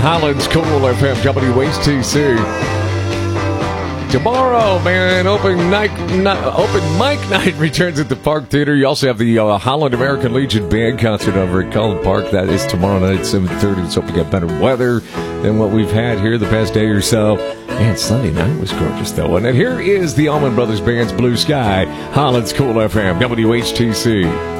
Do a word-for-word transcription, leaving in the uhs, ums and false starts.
Highlands Cool F M, W H T C. Tomorrow, man, open night, night, open mic night returns at the Park Theater. You also have the uh, Holland American Legion band concert over at Collin Park. That is tomorrow night at seven thirty. Let's hope we get better weather than what we've had here the past day or so. And Sunday night was gorgeous, though. And then here is the Allman Brothers Band's Blue Sky, Highlands Cool F M, W H T C.